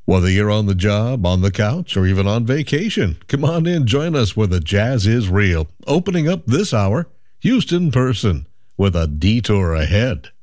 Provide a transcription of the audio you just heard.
Whether you're on the job, on the couch, or even on vacation, come on in, join us where the jazz is real. Opening up this hour, Houston Person with A Detour Ahead.